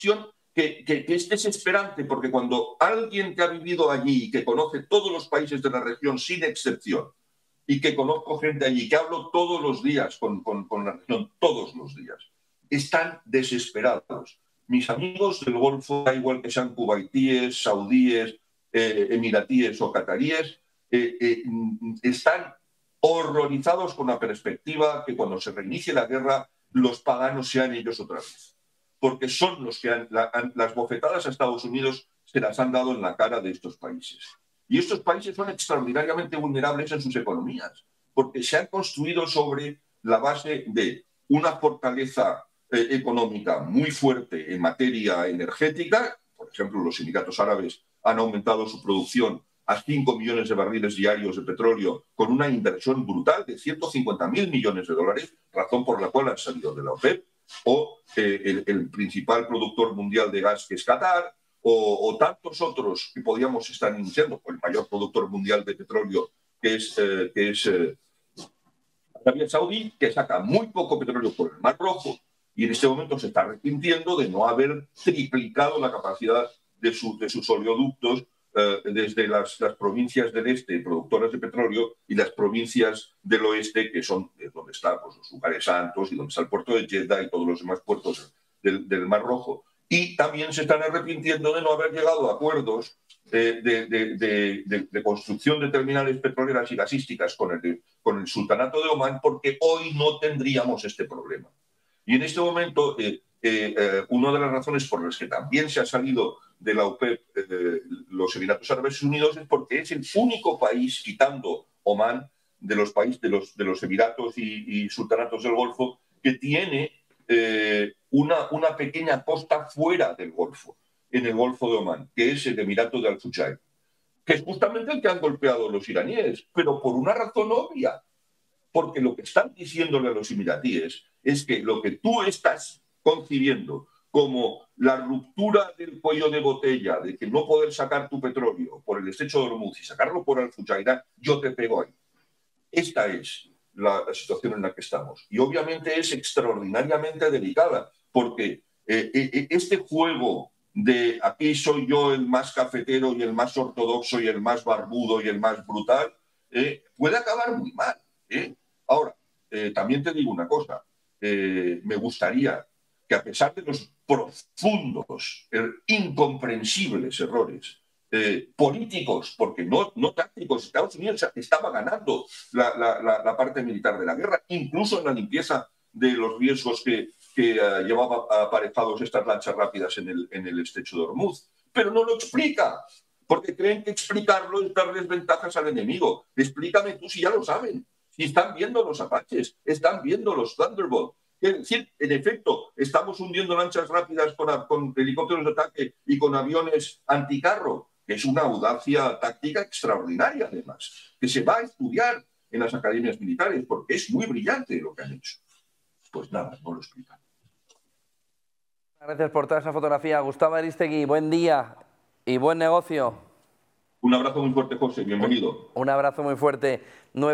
que es desesperante, porque cuando alguien que ha vivido allí y que conoce todos los países de la región sin excepción, y que conozco gente allí, que hablo todos los días con la región, todos los días, están desesperados. Mis amigos del Golfo, da igual que sean cubaitíes, saudíes, emiratíes o cataríes, están horrorizados con la perspectiva que cuando se reinicie la guerra los paganos sean ellos otra vez, porque son los que las bofetadas a Estados Unidos se las han dado en la cara de estos países. Y estos países son extraordinariamente vulnerables en sus economías, porque se han construido sobre la base de una fortaleza económica muy fuerte en materia energética. Por ejemplo, los Emiratos Árabes han aumentado su producción a 5 millones de barriles diarios de petróleo con una inversión brutal de 150.000 millones de dólares, razón por la cual han salido de la OPEP, o el principal productor mundial de gas, que es Qatar, o tantos otros que podíamos estar iniciando, el mayor productor mundial de petróleo, que es Arabia Saudí, que saca muy poco petróleo por el Mar Rojo, y en este momento se está arrepintiendo de no haber triplicado la capacidad de sus oleoductos desde las provincias del este productoras de petróleo y las provincias del oeste, que son donde están pues, los lugares santos y donde está el puerto de Jeddah y todos los demás puertos del Mar Rojo. Y también se están arrepintiendo de no haber llegado a acuerdos de construcción de terminales petroleras y gasísticas con el Sultanato de Omán, porque hoy no tendríamos este problema. Y en este momento, una de las razones por las que también se ha salido de la OPEP los Emiratos Árabes Unidos es porque es el único país, quitando Omán, de los países de los Emiratos y Sultanatos del Golfo, que tiene una pequeña costa fuera del Golfo, en el Golfo de Omán, que es el Emirato de Al-Fujair, que es justamente el que han golpeado los iraníes, pero por una razón obvia, porque lo que están diciéndole a los emiratíes es que lo que tú estás concibiendo como la ruptura del cuello de botella, de que no poder sacar tu petróleo por el estrecho de Hormuz y sacarlo por Al-Fujairah, yo te pego ahí. Esta es la situación en la que estamos. Y obviamente es extraordinariamente delicada, porque este juego de aquí soy yo el más cafetero y el más ortodoxo y el más barbudo y el más brutal, puede acabar muy mal. Ahora, también te digo una cosa. Me gustaría que, a pesar de los profundos, incomprensibles errores políticos, porque no tácticos, Estados Unidos estaba ganando la parte militar de la guerra, incluso en la limpieza de los riesgos que llevaba aparejados estas lanchas rápidas en el estrecho de Hormuz. Pero no lo explica, porque creen que explicarlo es darles ventajas al enemigo. Explícame tú si ya lo saben. Si están viendo los Apaches, están viendo los Thunderbolt. Es decir, en efecto, estamos hundiendo lanchas rápidas con helicópteros de ataque y con aviones anticarro, que es una audacia táctica extraordinaria, además, que se va a estudiar en las academias militares, porque es muy brillante lo que han hecho. Pues nada, no lo explican. Gracias por toda esa fotografía. Gustavo Aristegui, buen día y buen negocio. Un abrazo muy fuerte, José. Bienvenido. Un abrazo muy fuerte.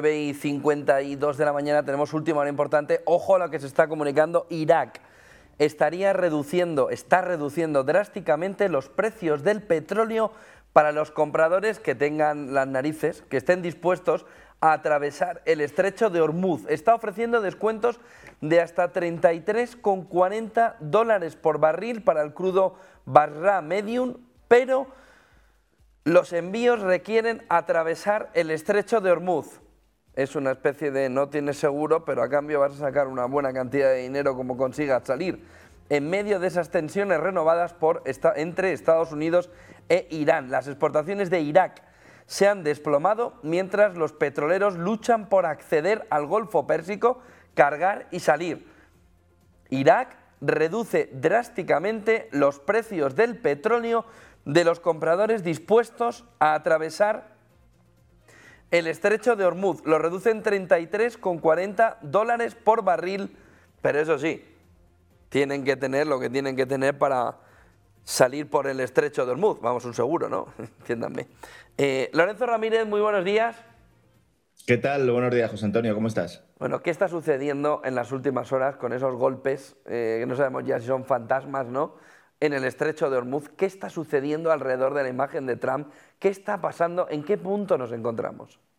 9:52 de la mañana, tenemos última hora importante. Ojo a lo que se está comunicando. Irak está reduciendo drásticamente los precios del petróleo para los compradores que tengan las narices, que estén dispuestos a atravesar el estrecho de Hormuz. Está ofreciendo descuentos de hasta $33,40 por barril para el crudo Basra Medium, pero los envíos requieren atravesar el estrecho de Hormuz. Es una especie de no tienes seguro, pero a cambio vas a sacar una buena cantidad de dinero como consigas salir. En medio de esas tensiones renovadas entre Estados Unidos e Irán, las exportaciones de Irak se han desplomado mientras los petroleros luchan por acceder al Golfo Pérsico, cargar y salir. Irak reduce drásticamente los precios del petróleo de los compradores dispuestos a atravesar el estrecho de Hormuz. Lo reduce en $33,40 por barril, pero eso sí, tienen que tener lo que tienen que tener para salir por el estrecho de Hormuz. Vamos, un seguro, ¿no? Entiéndanme. Lorenzo Ramírez, muy buenos días. ¿Qué tal? Buenos días, José Antonio, ¿cómo estás? Bueno, ¿qué está sucediendo en las últimas horas con esos golpes, que no sabemos ya si son fantasmas, ¿no? en el estrecho de Hormuz? ¿Qué está sucediendo alrededor de la imagen de Trump? ¿Qué está pasando? ¿En qué punto nos encontramos?